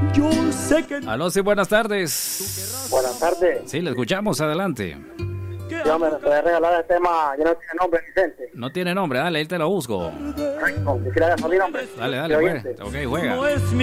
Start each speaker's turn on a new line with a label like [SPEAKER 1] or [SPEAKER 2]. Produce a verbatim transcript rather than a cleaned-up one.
[SPEAKER 1] Yo sé que...
[SPEAKER 2] Aló, sí, buenas tardes.
[SPEAKER 3] Buenas tardes.
[SPEAKER 2] Sí, le escuchamos, adelante.
[SPEAKER 3] Yo me puede regalar el tema, yo no tiene nombre, Vicente.
[SPEAKER 2] No tiene nombre, dale, él te lo busco.
[SPEAKER 3] Correcto, si quiere salir nombre.
[SPEAKER 2] Dale, dale, juega. Ok, juega.
[SPEAKER 1] No es mi